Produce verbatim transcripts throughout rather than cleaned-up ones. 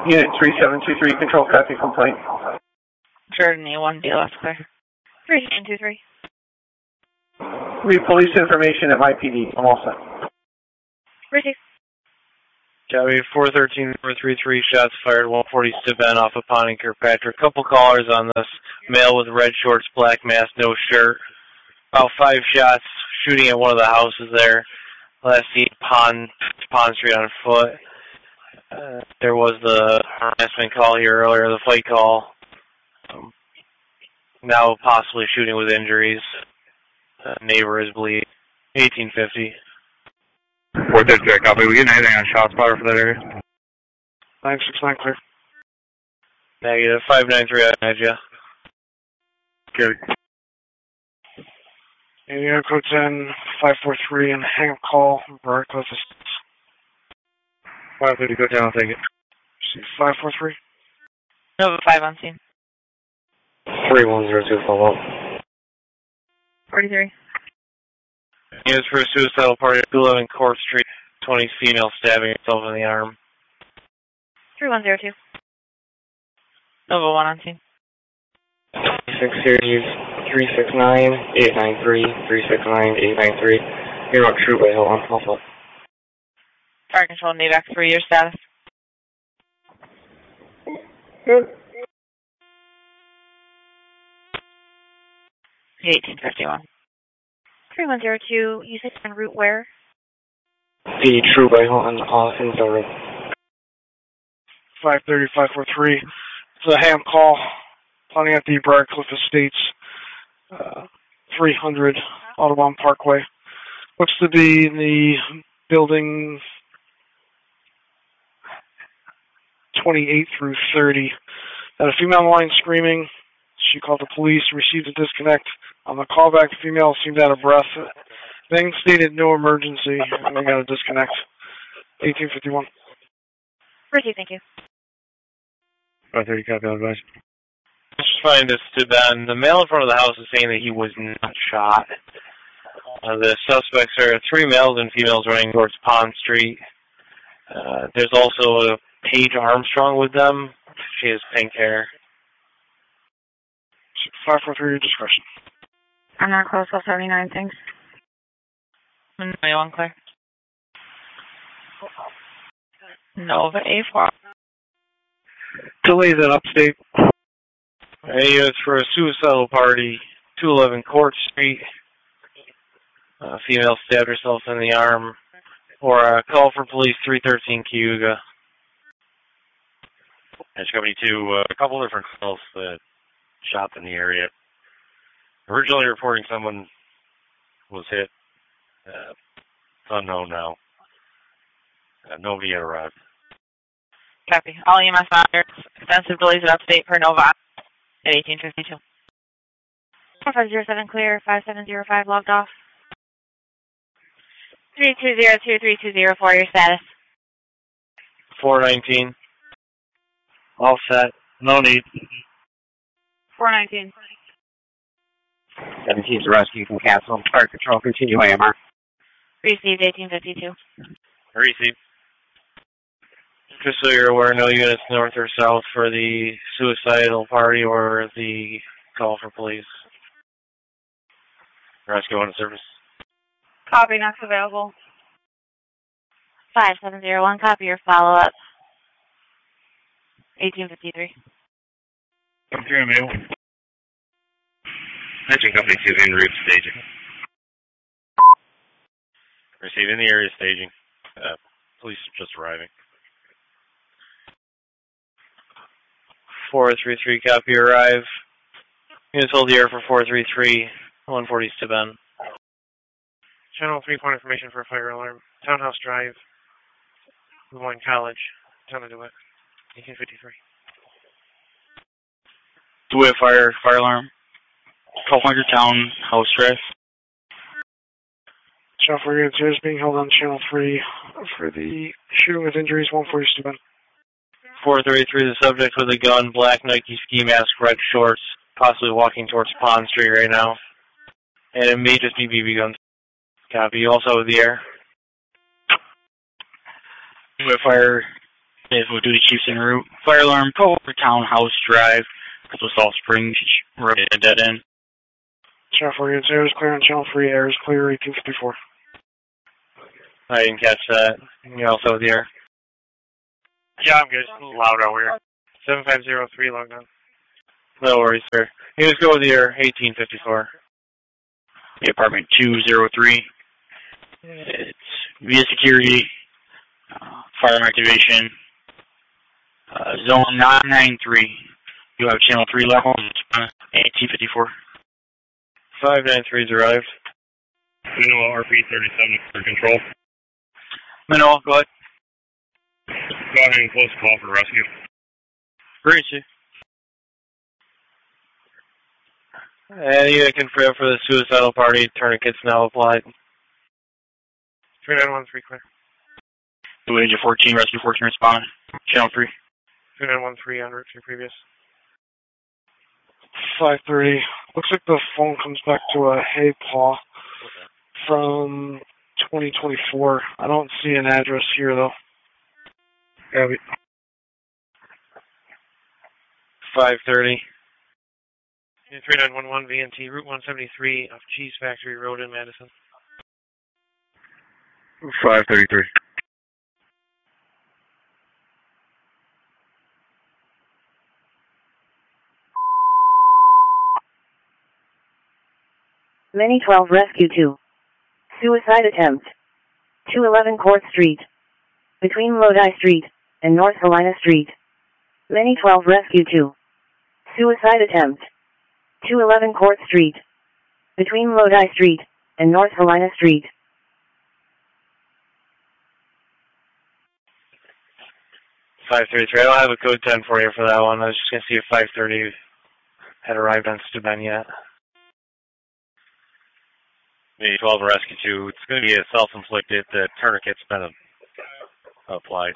Unit three seven two three, control copy complaint. Jordan A one, D L S clear. three seven two three. Read police information at my P D. I'm all set. Receive. Copy, four thirteen four three three, shots fired, one forty Stiban off of Pond and Kirkpatrick. Couple callers on this. Male with red shorts, black mask, no shirt. About five shots, shooting at one of the houses there. Last seen Pond, Pond Street on foot. Uh, there was the harassment call here earlier, the fight call. Um, now possibly shooting with injuries. Uh, neighbor is bleeding. eighteen fifty. four thirty-three, copy. We getting anything on shot spotter for that area? nine six nine clear. Negative. five nine three, I had you. Good. Indiana code ten, five four three, and hang up call, Barcliffe. five thirty, go down, I'll take it. five four three. Nova five on scene. three one zero two, follow up. forty-three. Units for a suicidal party at two eleven Court Street. twenty female stabbing herself in the arm. three one zero two. Nova one on scene. six series, three six nine, eight nine three, three six nine, eight nine three. You're on True Way Hill on Alpha. Fire control, NAVAC three, your status. Good. eighteen fifty-one. three one zero two, you said en route where? The True Way Hill on uh, Finsdale Road. five thirty, five four three. It's a ham call. Planning at the Briarcliff Estates, uh, three hundred Audubon Parkway. Looks to be in the building twenty-eight through thirty. Had a female on the line screaming. She called the police, received a disconnect. On the callback, the female seemed out of breath. Then stated no emergency, and they got a disconnect. eighteen fifty-one. Ricky, thank you. five thirty, copy, I'll advise. Just find this to Ben. The male in front of the house is saying that he was not shot. Uh, the suspects are three males and females running towards Pond Street. Uh, there's also a Paige Armstrong with them. She has pink hair. five four three, your discretion. I'm not close till seventy-nine, thanks. one clear. Nova A four. Delays at Upstate. Hey, it's for a suicidal party, two eleven Court Street. A female stabbed herself in the arm. Or a call for police, three thirteen Cayuga. That's Company two, uh, a couple different calls that shot in the area. Originally reporting someone was hit. Uh, it's unknown now. Uh, nobody yet arrived. Copy. All E M S monitors. Extensive delays at Upstate per Nova at eighteen fifty-two. four five zero seven clear, five seven zero five logged off. three two zero two, three two zero four, your status. four nineteen. All set. No need. four nineteen. seventeen's rescue from Castle. Fire control, continue A M R. Received eighteen fifty-two. Receive. Just so you're aware, no units north or south for the suicidal party or the call for police. Rescue on service. Copy, Knox available. five seven zero one, copy your follow-up. eighteen fifty-three. Come through, Emil. Mention Company two en route staging. Receiving the area staging. Uh, police just arriving. four three three, copy arrive. Units hold the air for four three three, one forty Stiban. Channel three point information for a fire alarm. Townhouse Drive, Lemoyne College, Town of DeWitt, eighteen fifty-three. DeWitt fire, fire alarm. twelve hundred Townhouse Drive. Channel four units here is being held on Channel three for the shooting with injuries, one forty Stiban. four thirty-three, the subject with a gun, black Nike ski mask, red shorts, possibly walking towards Pond Street right now. And it may just be B B guns. Copy. You also with the air. With fire Faithful Duty Chiefs en route. Fire alarm, Culver Townhouse Drive, Salt Springs, right at a dead end. Channel four units, air is clear, and channel three, air is clear, eighteen fifty-four. I didn't catch that. You also with the air? Yeah, I'm good. It's a little loud over here. seven five zero three logged on. No worries, sir. You just go with the air, eighteen fifty-four. The apartment two oh three. It's via security, uh, firearm activation, uh, zone nine nine three. You have channel three level, eighteen fifty-four. five nine three's arrived. Minoa R P thirty-seven for control. Minoa, go ahead. Go ahead and close call for rescue. Great, sir. And you can confirm for the suicidal party, tourniquets now applied. three nine one three clear. The Agent fourteen, rescue fourteen respond. Channel three. three nine one three on route to previous. five thirty. Looks like the phone comes back to a hey Paul from twenty twenty-four. I don't see an address here though. Copy. five thirty. three nine one one V N T, Route one seventy-three off Cheese Factory Road in Madison. five thirty-three. Mini twelve Rescue two. Suicide attempt. two eleven Court Street. Between Lodi Street and North Helena Street. Mini twelve Rescue two. Suicide attempt. two eleven Court Street. Between Lodi Street and North Helena Street. five thirty-three. I don't have a code ten for you for that one. I was just going to see if five thirty had arrived on Steuben yet. The twelve Rescue two. It's going to be a self-inflicted. The tourniquet's been uh, applied.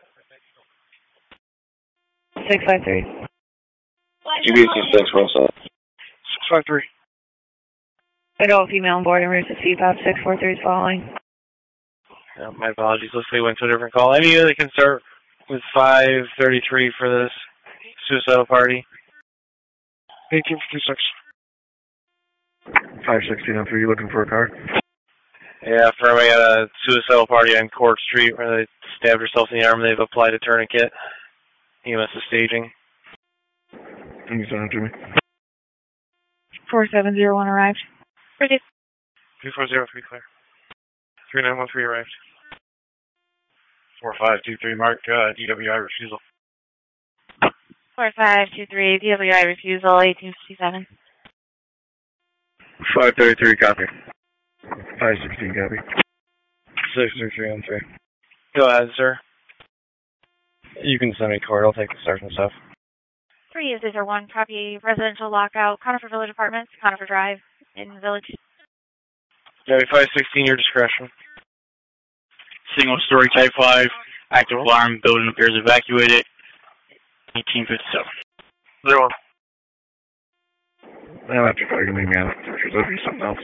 six five three. G B C six, Wilson. six five three. Adult female on board and route to C five six four three is following. Yeah, my apologies. Looks like we went to a different call. Any other can start with five thirty-three for this suicidal party. eighteen fifty-six. five sixteen oh three, you looking for a car? Yeah, firm. I got a suicidal party on Court Street where they stabbed herself in the arm. They've applied a tourniquet. E M S is staging. Can you send it to me? four seven zero one arrived. Ready. two four zero three clear. three nine one three arrived. four five two three mark, uh, D W I refusal. four five two three, D W I refusal, eighteen fifty-seven. five thirty-three, copy. five sixteen, copy. six three three one three. Go ahead, sir. You can send me cord. I'll take the start and stuff. Three users are one, copy residential lockout, Conifer Village Apartments, Conifer Drive, in the village. Copy five sixteen, your discretion. Single story type five, active alarm, building appears evacuated, eighteen fifty-seven. Zero one. I'll have to call you to leave me out. There'll be something else.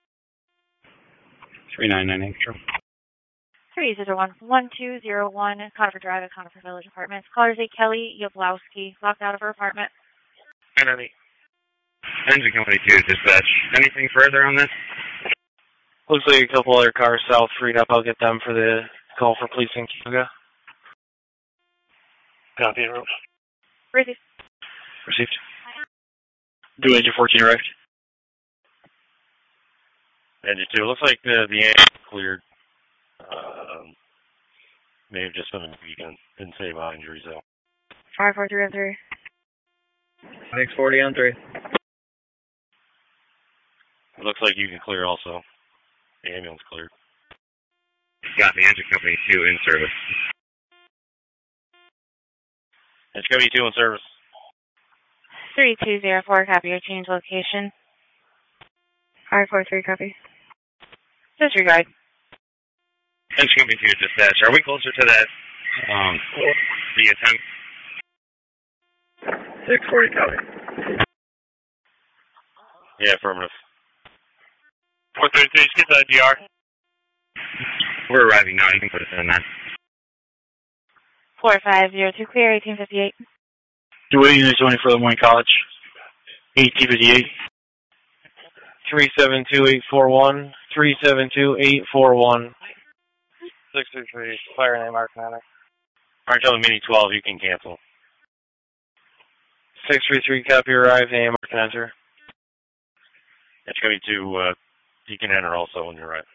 three nine nine eight. Three users are one, one two zero one, Conifer Drive at Conifer Village Apartments. Callers A. Kelly Yoblowski, locked out of her apartment. Enemy. Engine Company two, dispatch. Anything further on this? Looks like a couple other cars south freed up. I'll get them for the call for police in Cayuga. Copy, route. Received. Received. Do Agent fourteen arrived. Engine two, looks like the, the engine cleared. Um, may have just been a weekend. Didn't say about injuries though. five four three oh three. six forty on three. It looks like you can clear also. The ambulance cleared. Got the Engine Company two in service. Engine Company two in service. three two zero four, copy your change location. five four three, copy. Disregard. Engine Company two dispatch. Are we closer to that, um, the attempt? six forty, copy. Yeah, affirmative. four thirty-three, just get to the D R. We're arriving now. You can put us in that. four five zero two clear, eighteen fifty-eight. two eight units only for the Moines College. eighteen fifty-eight. three seven two eight four one, three seven two eight four one. six two three, fire name Mark Manor. Alright, tell the Mini twelve you can cancel. six three three, copy arrive, name Mark enter. It's going to, uh, you can enter also when you're right.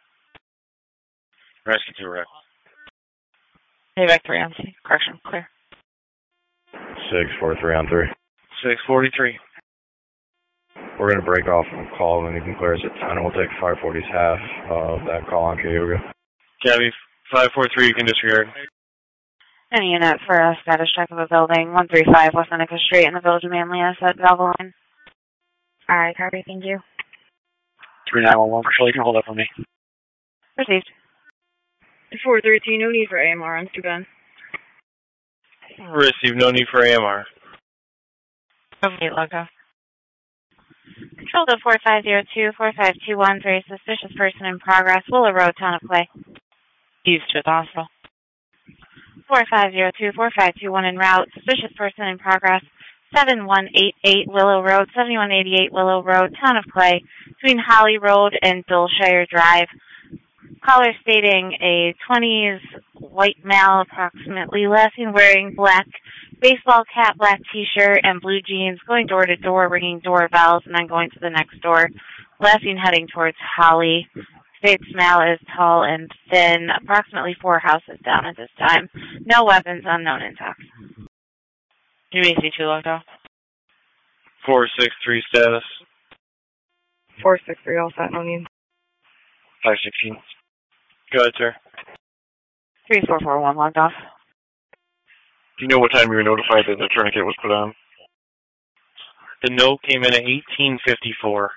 Rescue two, right. Payback three on C. Correction, clear. six four three on three. six forty-three. We're going to break off and call, and you can clear us at ten, and we'll take five forty's half of that call on Cayuga. Copy, five four three, you can disregard. Any unit for a status check of a building, one three five West Seneca Street in the Village of Manlius at Valvoline. Alright, copy, thank you. three nine one one, Patrol, you can hold up for me. Received. four thirteen, no need for A M R on Stuban. Receive, no need for A M R. Okay, logo. Control to four five zero two, four five two one for a suspicious person in progress, Willow Road, Town of Clay. East to the hospital. four five zero two, four five two one en route, suspicious person in progress, seven one eight eight Willow Road, seventy-one eighty-eight Willow Road, Town of Clay, between Holly Road and Dulshire Drive. Caller stating a twenties white male, approximately lasting, wearing black baseball cap, black t-shirt, and blue jeans, going door to door, ringing doorbells, and then going to the next door. Lasting heading towards Holly. States male is tall and thin, approximately four houses down at this time. No weapons, unknown in talks. U A C two locked off. four six three status. four six three, all set, no need. five sixteen. Go ahead, sir. three four four one logged off. Do you know what time you were notified that the tourniquet was put on? The note came in at eighteen fifty-four.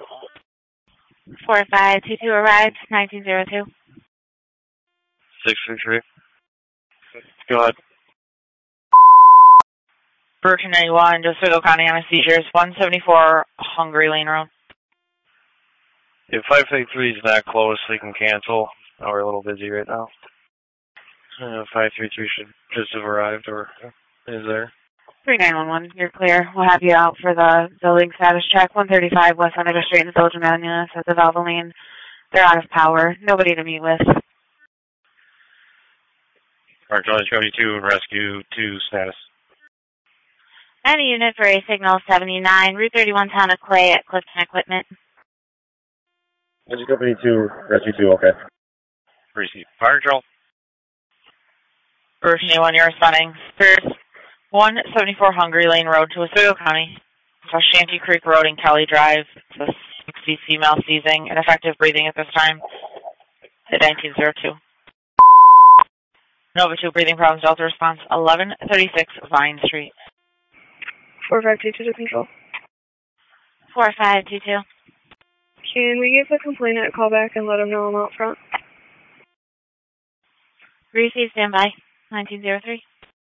four five two two arrived, nineteen oh two. six three three. Go ahead. Berkshire ninety-one, Oswego County anesthesias, one seventy-four Hungary Lane Road. If five eight three is not closed, so you can cancel. Oh, we're a little busy right now. Uh, five three three should just have arrived, or is there? three nine one one, you're clear. We'll have you out for the building status check. one thirty-five West Seneca Street in the Village of Manlius at the Valvoline. They're out of power. Nobody to meet with. Alright, Charlie Cody two and Rescue two status. Any unit for a signal seventy-nine, Route thirty-one, Town of Clay at Clifton Equipment. Rescue Company two, Rescue two, okay. Receive. Fire control. Berkshire ninety-one, you're responding. First, one seventy-four Hungary Lane Road to Oswego County. Across Shanty Creek Road and Kelly Drive. It's a sixty female seizing, ineffective breathing at this time. At nineteen oh two. Nova two, breathing problems, Delta response, eleven thirty-six Vine Street. four five two two to control. four five two two. Can we give the complainant a call back and let him know I'm out front? Receive, standby, nineteen oh three.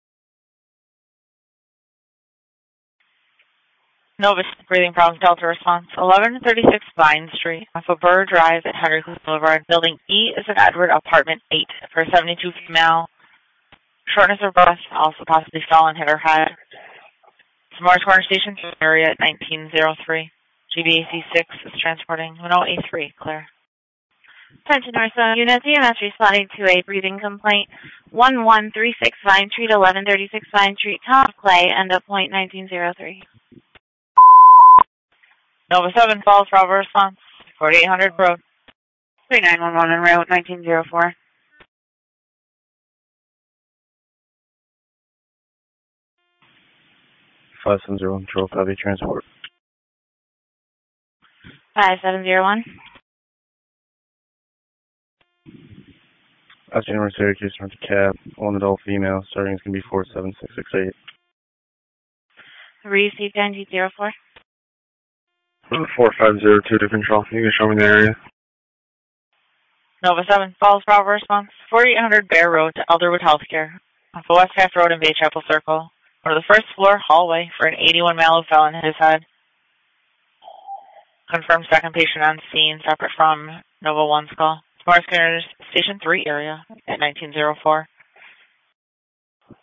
Nova, breathing problems, Delta response, eleven thirty-six Vine Street, off of Burr Drive at Henry Boulevard. Building E is at Edward, apartment eight, for seventy-two female. Shortness of breath, also possibly fell and hit her head. Morris Corner Station area at nineteen oh three. G B A C six is transporting one oh eight three, clear. Attention Northbound units, E M S responding to a breathing complaint. one one three six Vine Street, eleven thirty-six Vine Street, Town of Clay, end up point nineteen oh three. Nova seven, Falls, Bravo response, forty-eight hundred Road. three nine one one en route, nineteen oh four. five seven zero, control, copy, transport. five seven zero one. Austin North Syracuse, North Cab, one adult female, starting is going to be four seven six six eight. Received nineteen oh four. four five zero two to control, you can show me the area. Nova seven, Falls, Bravo response, forty-eight hundred Bear Road to Elderwood Healthcare, off of West Half Road and Bay Chapel Circle. Or the first floor hallway for an eighty-one male who fell and hit his head. Confirmed second patient on scene, separate from Nova one's call. Morris Corner Station three area at nineteen oh four.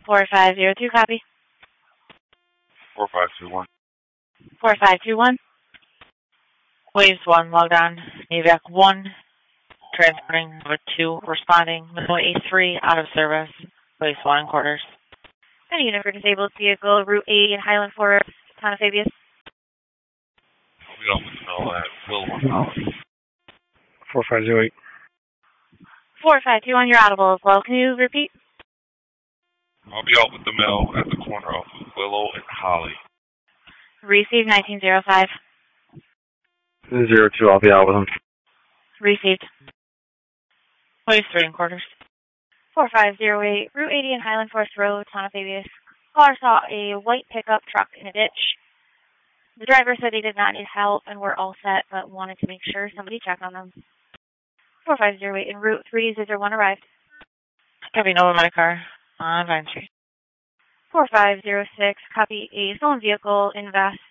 four five zero two, copy. four five two one. four five two one. Waves one, logged on. Navac one, transporting number two, responding. Minoy A three, out of service. Waves one in quarters. Any unit for disabled vehicle, Route eight in Highland Forest, Town of Fabius. We don't know that. Will four five zero eight. four five two one, you're audible as well. Can you repeat? I'll be out with the mail at the corner of Willow and Holly. Received nineteen oh five. Zero two, I'll be out with him. Received. Waves three in quarters. four five zero eight, Route eighty in Highland Forest Road, Town of Fabius. Caller saw a white pickup truck in a ditch. The driver said he did not need help and were all set, but wanted to make sure somebody checked on them. four five zero eight in Route three zero one arrived. Copy, Nova my car on Vine Street. four five zero six, copy a stolen vehicle in Vest.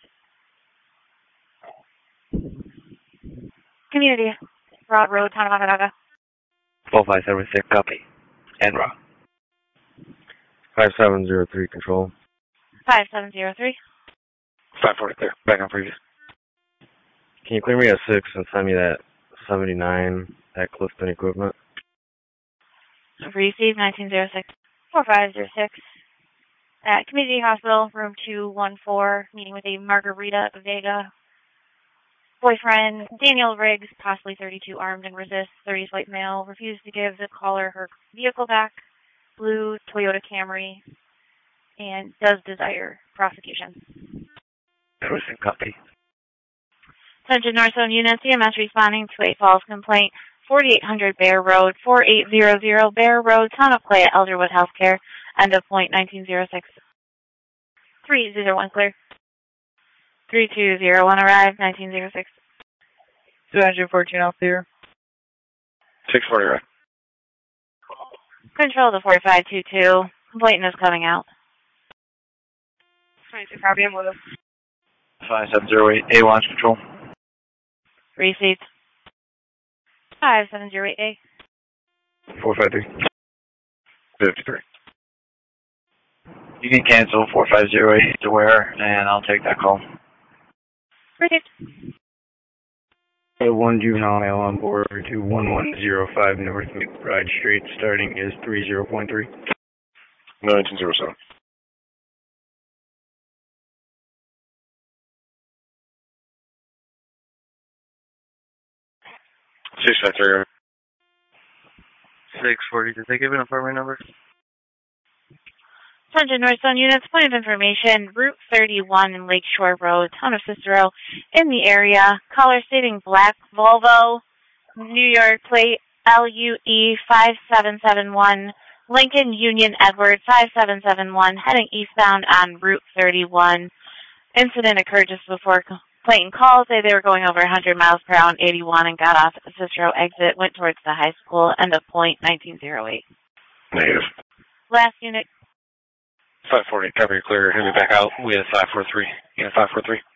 Community, Broad Road, Town of Onondaga. four five seven six, copy. Enra. five seven zero three, control. five seven zero three. five forty clear. Back on previous. Can you clear me at six and send me that seventy-nine at Clifton Equipment? Received nineteen oh six. four five zero six. At Community Hospital, room two one four, meeting with a Margarita Vega. Boyfriend, Daniel Riggs, possibly thirty-two, armed and resists. thirties white male, refused to give the caller her vehicle back. Blue Toyota Camry, and does desire prosecution. Everything copy. Attention North Zone units, E M S responding to a false complaint. forty-eight hundred Bear Road, four eight zero zero Bear Road, Town of Clay, Elderwood Healthcare, end of point nineteen oh six. three zero one clear. three two zero one arrived, nineteen oh six. two fourteen all clear. six forty right. Control to forty-five two two. Complainant is coming out. twenty-two copy, I'm with him. five seven zero eight, A launch control. Received. five seven zero eight A. four five three. fifty-three. You can cancel four five zero eight to where, and I'll take that call. Received. One juvenile male on board to one one zero five North McBride Street. Starting is three zero point three. nineteen oh seven. six five three. six forty. Did they give an apartment number? Attention North Zone units, point of information, Route thirty-one in Lakeshore Road, Town of Cicero, in the area. Caller stating black Volvo, New York plate L U E five seven seven one, Lincoln Union Edward five seven seven one, heading eastbound on Route thirty-one. Incident occurred just before complainant called. Say they were going over one hundred miles per hour on eighty-one and got off at the Cicero exit, went towards the high school, end of point nineteen oh eight. Negative. Last unit. five forty, cover clear. He'll be back out with five four three. Yeah, five four three.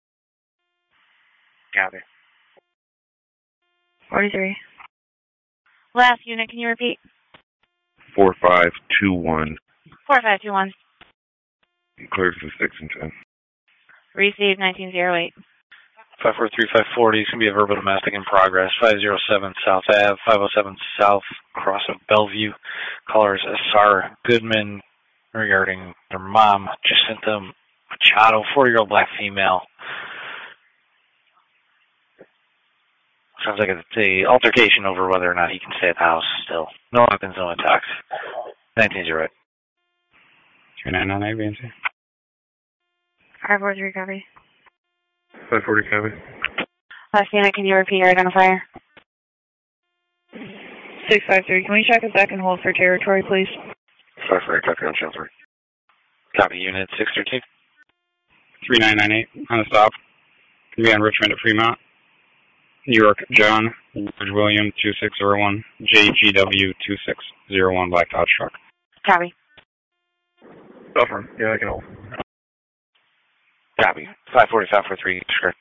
Copy. forty-three. Last unit, can you repeat? four five two one. four five two one. Clear for six and ten. Received nineteen oh eight. five four three, five forty. It's going to be a verbal domestic in progress. five oh seven South Ave, five oh seven South, cross of Bellevue. Callers Asar Goodman regarding their mom, Jacinta Machado, forty-year-old black female. Sounds like it's a altercation over whether or not he can stay at the house still. No weapons, no attacks. nineteen oh eight. two nine nine eight, V N C. five four three, copy. five forty, copy. Last unit, can you repeat your identifier? six five three, can we check us back and hold for territory, please? five forty, copy on channel three. Copy, unit six thirteen. three nine nine eight on the stop. Can be on Richmond at Fremont. New York, John, George William, two six zero one, J G W two six zero one, Black Dodge truck. Copy. Buffer. Yeah, I can hold. Copy. five forty, five forty-three, sure.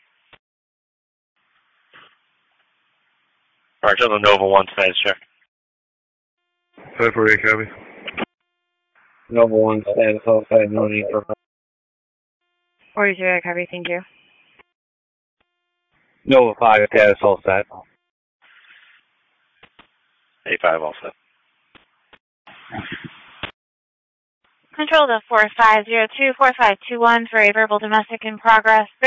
Alright, tell the Nova one status check. five forty-eight, copy. Nova one, status all set, no need for... forty-three, I copy, thank you. Nova five, status all set. A five all set. Control to four five zero two, four five two one for a verbal domestic in progress.